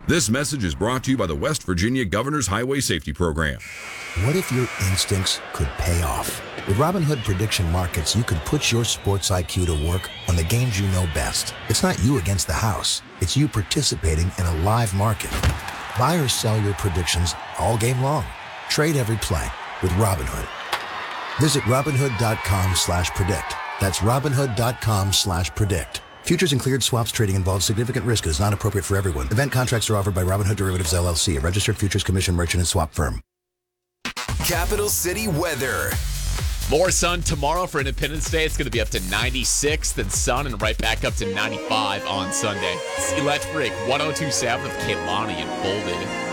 This message is brought to you by the West Virginia Governor's Highway Safety Program. What if your instincts could pay off? With Robinhood Prediction Markets, you can put your sports IQ to work on the games you know best. It's not you against the house. It's you participating in a live market. Buy or sell your predictions all game long. Trade every play with Robinhood. Visit Robinhood.com/predict. That's Robinhood.com/predict. Futures and cleared swaps trading involves significant risk and is not appropriate for everyone. Event contracts are offered by Robinhood Derivatives LLC, a registered futures commission merchant and swap firm. Capital City weather. More sun tomorrow for Independence Day. It's going to be up to 96, then sun, and right back up to 95 on Sunday. It's Electric 102.7 with Kehlani and Bolden.